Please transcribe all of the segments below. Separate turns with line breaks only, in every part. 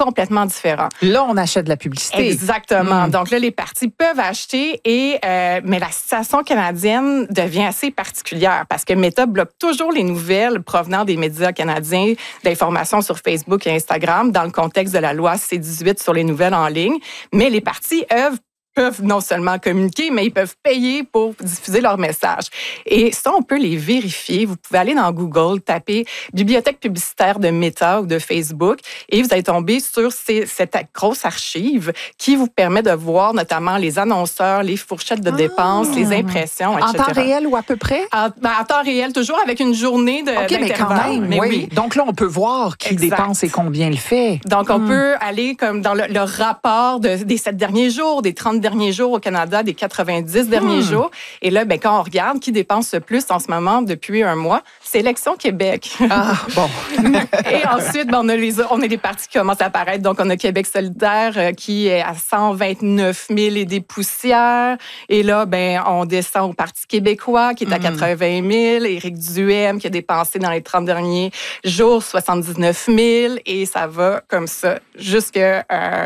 complètement différent.
Là, on achète de la publicité.
Exactement. Donc là, les partis peuvent acheter, mais la situation canadienne devient assez particulière parce que Meta bloque toujours les nouvelles provenant des médias canadiens d'informations sur Facebook et Instagram dans le contexte de la loi C-18 sur les nouvelles en ligne. Mais les partis peuvent non seulement communiquer, mais ils peuvent payer pour diffuser leur message. Et ça, on peut les vérifier. Vous pouvez aller dans Google, taper « Bibliothèque publicitaire de Meta » ou de Facebook, et vous allez tomber sur cette grosse archive qui vous permet de voir notamment les annonceurs, les fourchettes de dépenses, les impressions, etc.
En temps réel ou à peu près?
En temps réel, toujours avec une journée d'intervalle.
Mais quand même, mais oui. Donc là, on peut voir qui dépense et combien le fait.
Donc, on peut aller comme dans le rapport des 7 derniers jours, des 30 derniers jours au Canada, des 90 derniers jours. Et là, quand on regarde qui dépense le plus en ce moment depuis un mois, c'est Élections Québec.
Ah, bon.
Et ensuite, on a les partis qui commencent à apparaître. Donc, on a Québec solidaire qui est à 129 000 et des poussières. Et là, on descend au Parti québécois qui est à 80 000. Éric Duhaime qui a dépensé dans les 30 derniers jours 79 000. Et ça va comme ça jusqu'à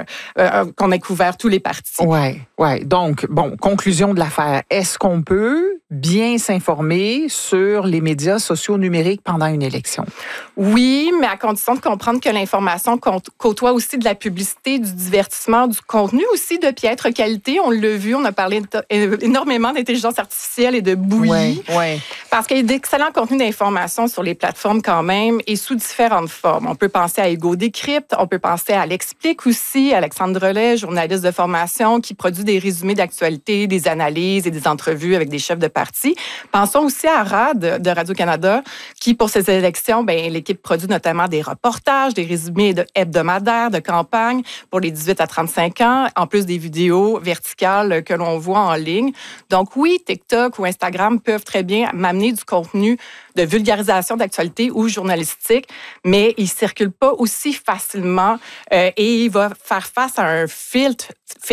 qu'on ait couvert tous les partis.
Ouais. Donc, conclusion de l'affaire. Est-ce qu'on peut bien s'informer sur les médias sociaux numériques pendant une élection?
Oui, mais à condition de comprendre que l'information côtoie aussi de la publicité, du divertissement, du contenu aussi de piètre qualité. On l'a vu, on a parlé énormément d'intelligence artificielle et de bouillie.
Oui.
Parce qu'il y a d'excellents contenus d'information sur les plateformes quand même et sous différentes formes. On peut penser à Ego Décrypte, on peut penser à L'Explique aussi, Alexandre Relais, journaliste de formation qui produit des résumés d'actualité, des analyses et des entrevues avec des chefs de parti. Pensons aussi à RAD de Radio-Canada qui, pour ces élections, l'équipe produit notamment des reportages, des résumés hebdomadaires de campagne pour les 18 à 35 ans, en plus des vidéos verticales que l'on voit en ligne. Donc oui, TikTok ou Instagram peuvent très bien m'amener du contenu de vulgarisation d'actualité ou journalistique, mais il ne circule pas aussi facilement et il va faire face à un filtre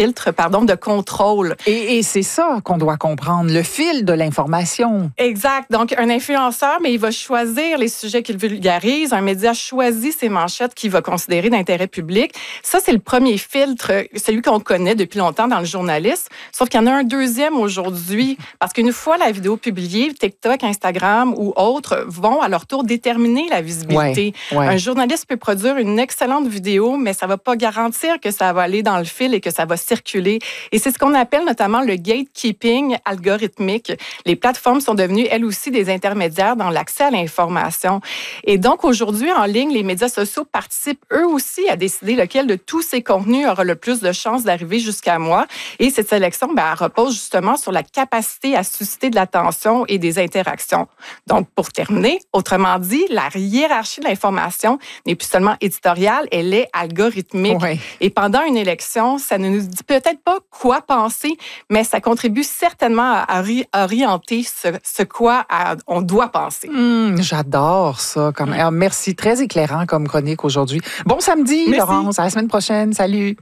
de contrôle.
Et c'est ça qu'on doit comprendre, le fil de l'information.
Exact. Donc, un influenceur, mais il va choisir les sujets qu'il vulgarise. Un média choisit ses manchettes qu'il va considérer d'intérêt public. Ça, c'est le premier filtre, celui qu'on connaît depuis longtemps dans le journalisme. Sauf qu'il y en a un deuxième aujourd'hui, parce qu'une fois la vidéo publiée, TikTok, Instagram ou autres vont à leur tour déterminer la visibilité.
Ouais.
Un journaliste peut produire une excellente vidéo, mais ça ne va pas garantir que ça va aller dans le fil et que ça va circuler. Et c'est ce qu'on appelle notamment le gatekeeping algorithmique. Les plateformes sont devenues, elles aussi, des intermédiaires dans l'accès à l'information. Et donc, aujourd'hui, en ligne, les médias sociaux participent eux aussi à décider lequel de tous ces contenus aura le plus de chances d'arriver jusqu'à moi. Et cette sélection, elle repose justement sur la capacité à susciter de l'attention et des interactions. Donc, pour terminer, autrement dit, la hiérarchie de l'information n'est plus seulement éditoriale, elle est algorithmique.
Ouais.
Et pendant une élection, ça ne nous dit peut-être pas quoi penser, mais ça contribue certainement à orienter ce quoi on doit penser.
J'adore ça. Alors, merci, très éclairant comme chronique aujourd'hui. Bon samedi,
merci.
Laurence. À la semaine prochaine. Salut.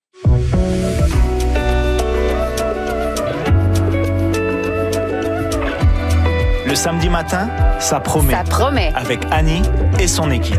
Le samedi matin, ça promet.
Ça promet.
Avec Annie et son équipe.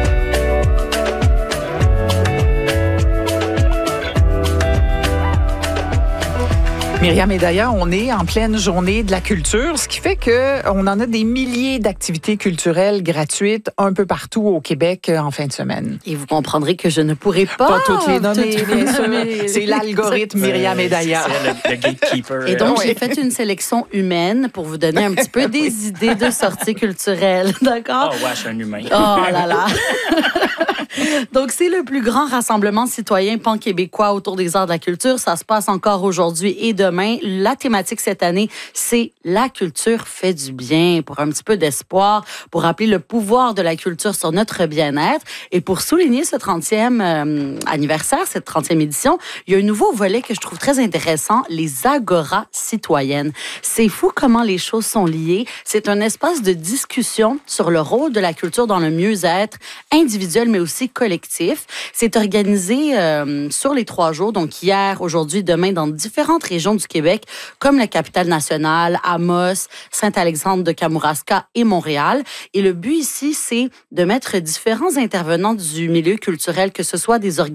Myriam, et d'ailleurs, on est en pleine journée de la culture, ce qui fait qu'on en a des milliers d'activités culturelles gratuites un peu partout au Québec en fin de semaine.
Et vous comprendrez que je ne pourrai pas
toutes les nommer, bien sûr. C'est l'algorithme Myriam et d'ailleurs.
C'est le gatekeeper.
Et donc, j'ai fait une sélection humaine pour vous donner un petit peu des idées de sorties culturelles, d'accord?
Oh, ouais, je suis un humain.
Oh là là! Donc, c'est le plus grand rassemblement citoyen pan-québécois autour des arts de la culture. Ça se passe encore aujourd'hui et demain. La thématique cette année, c'est la culture fait du bien, pour un petit peu d'espoir, pour rappeler le pouvoir de la culture sur notre bien-être. Et pour souligner ce 30e anniversaire, cette 30e édition, il y a un nouveau volet que je trouve très intéressant, les agoras citoyennes. C'est fou comment les choses sont liées. C'est un espace de discussion sur le rôle de la culture dans le mieux-être individuel, mais aussi collectif. C'est organisé sur les 3 jours, donc hier, aujourd'hui, demain, dans différentes régions du Québec, comme la capitale nationale, Amos, Saint-Alexandre de Kamouraska et Montréal. Et le but ici, c'est de mettre différents intervenants du milieu culturel, que ce soit des organismes